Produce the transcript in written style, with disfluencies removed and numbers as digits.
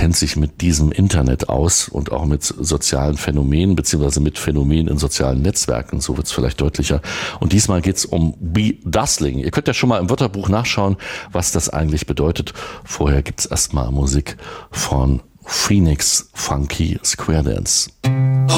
kennt sich mit diesem Internet aus und auch mit sozialen Phänomenen beziehungsweise mit Phänomenen in sozialen Netzwerken. So wird es vielleicht deutlicher. Und diesmal geht es um Bedazzling. Ihr könnt ja schon mal im Wörterbuch nachschauen, was das eigentlich bedeutet. Vorher gibt es erstmal Musik von Phoenix Funky Square Dance.